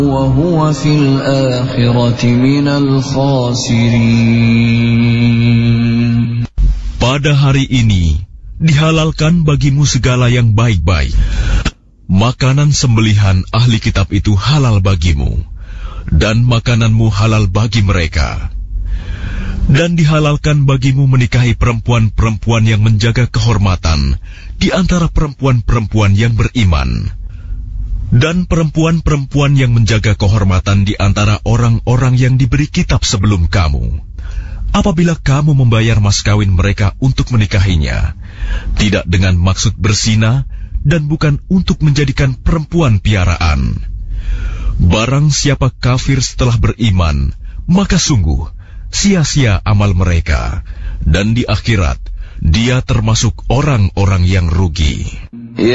وهو في الآخرة من الخاسرين. Pada hari ini dihalalkan bagimu segala yang baik-baik. Makanan sembelihan ahli kitab itu halal bagimu, dan makananmu halal bagi mereka. Dan dihalalkan bagimu menikahi perempuan-perempuan yang menjaga kehormatan di antara perempuan-perempuan yang beriman, dan perempuan-perempuan yang menjaga kehormatan di antara orang-orang yang diberi kitab sebelum kamu. Apabila kamu membayar mas kawin mereka untuk menikahinya, tidak dengan maksud berzina dan bukan untuk menjadikan perempuan piaraan. Barang siapa kafir setelah beriman, maka sungguh sia-sia amal mereka, dan di akhirat dia termasuk orang-orang yang rugi.